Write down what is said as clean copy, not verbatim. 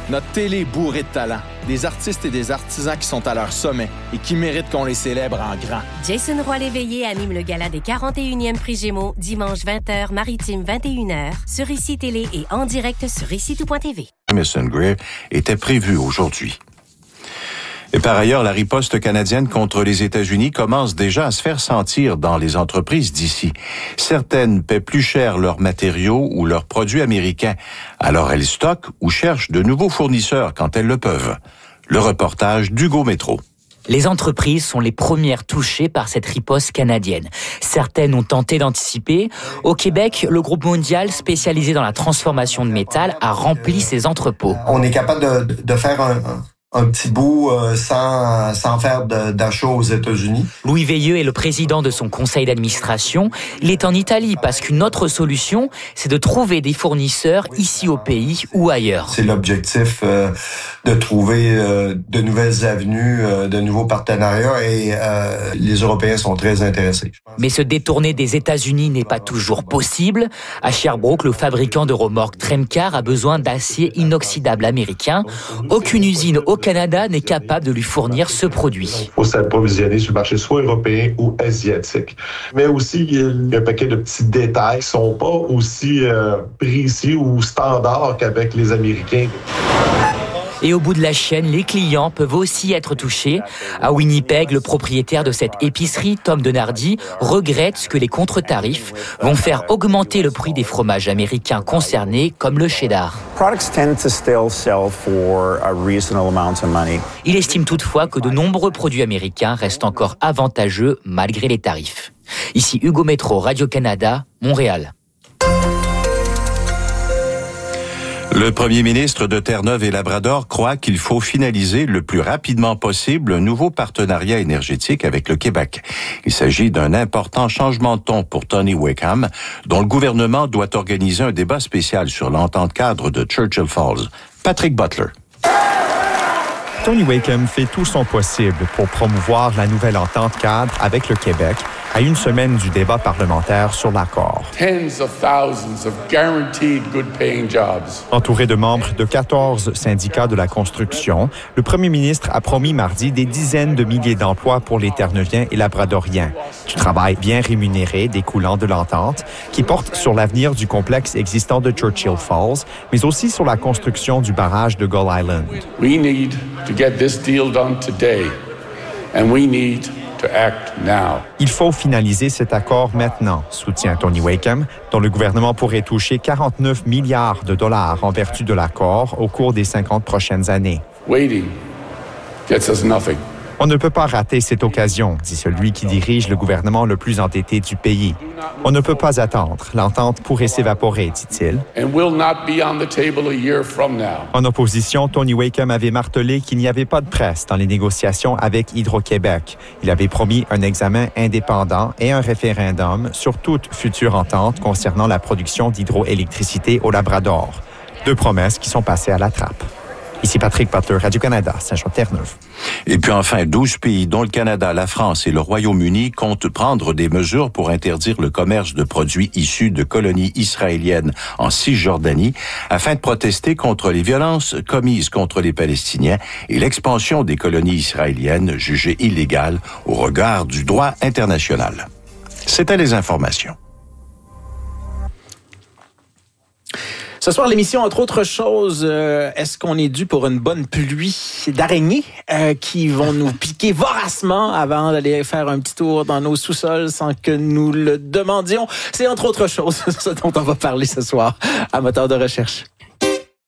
Notre télé est bourrée de talent. Des artistes et des artisans qui sont à leur sommet et qui méritent qu'on les célèbre en grand. Jason Roy-Léveillé anime le gala des 41e Prix Gémeaux, dimanche 20h, maritime 21h, sur ICI Télé et en direct sur ICI-tout.tv. Jamison Greer était prévu aujourd'hui. Et par ailleurs, la riposte canadienne contre les États-Unis commence déjà à se faire sentir dans les entreprises d'ici. Certaines paient plus cher leurs matériaux ou leurs produits américains. Alors elles stockent ou cherchent de nouveaux fournisseurs quand elles le peuvent. Le reportage d'Hugo Métro. Les entreprises sont les premières touchées par cette riposte canadienne. Certaines ont tenté d'anticiper. Au Québec, le groupe mondial spécialisé dans la transformation de métal a rempli ses entrepôts. On est capable de faire un petit bout sans faire d'achat aux États-Unis. Louis Veilleux est le président de son conseil d'administration. Il est en Italie parce qu'une autre solution, c'est de trouver des fournisseurs ici au pays ou ailleurs. C'est l'objectif de trouver de nouvelles avenues, de nouveaux partenariats et les Européens sont très intéressés. Mais se détourner des États-Unis n'est pas toujours possible. À Sherbrooke, le fabricant de remorques Tremcar a besoin d'acier inoxydable américain. Aucune usine au Canada n'est capable de lui fournir ce produit. Il faut s'approvisionner sur le marché soit européen ou asiatique. Mais aussi, il y a un paquet de petits détails qui ne sont pas aussi précis ou standards qu'avec les Américains. Et au bout de la chaîne, les clients peuvent aussi être touchés. À Winnipeg, le propriétaire de cette épicerie, Tom Denardi, regrette que les contre-tarifs vont faire augmenter le prix des fromages américains concernés, comme le cheddar. Il estime toutefois que de nombreux produits américains restent encore avantageux malgré les tarifs. Ici Hugo Métro, Radio-Canada, Montréal. Le premier ministre de Terre-Neuve et Labrador croit qu'il faut finaliser le plus rapidement possible un nouveau partenariat énergétique avec le Québec. Il s'agit d'un important changement de ton pour Tony Wakeham, dont le gouvernement doit organiser un débat spécial sur l'entente cadre de Churchill Falls. Patrick Butler. Tony Wakeham fait tout son possible pour promouvoir la nouvelle entente cadre avec le Québec à une semaine du débat parlementaire sur l'accord. Entouré de membres de 14 syndicats de la construction, le premier ministre a promis mardi des dizaines de milliers d'emplois pour les Terre-Neuviens et Labradoriens. Du travail bien rémunéré découlant de l'entente qui porte sur l'avenir du complexe existant de Churchill Falls, mais aussi sur la construction du barrage de Gull Island. We need to get this deal done today, and we need to act now. Il faut finaliser cet accord maintenant, soutient Tony Wakeham, dont le gouvernement pourrait toucher 49 milliards de dollars en vertu de l'accord au cours des 50 prochaines années. Waiting gets us nothing. On ne peut pas rater cette occasion, dit celui qui dirige le gouvernement le plus endetté du pays. On ne peut pas attendre. L'entente pourrait s'évaporer, dit-il. En opposition, Tony Wakeham avait martelé qu'il n'y avait pas de presse dans les négociations avec Hydro-Québec. Il avait promis un examen indépendant et un référendum sur toute future entente concernant la production d'hydroélectricité au Labrador. Deux promesses qui sont passées à la trappe. Ici Patrick Butler, Radio-Canada, Saint-Jean-Terre-Neuve. Et puis enfin, 12 pays, dont le Canada, la France et le Royaume-Uni, comptent prendre des mesures pour interdire le commerce de produits issus de colonies israéliennes en Cisjordanie, afin de protester contre les violences commises contre les Palestiniens et l'expansion des colonies israéliennes jugées illégales au regard du droit international. C'était les informations. Ce soir, l'émission, entre autres choses, est-ce qu'on est dû pour une bonne pluie d'araignées qui vont nous piquer voracement avant d'aller faire un petit tour dans nos sous-sols sans que nous le demandions? C'est entre autres choses ce dont on va parler ce soir à Moteur de recherche.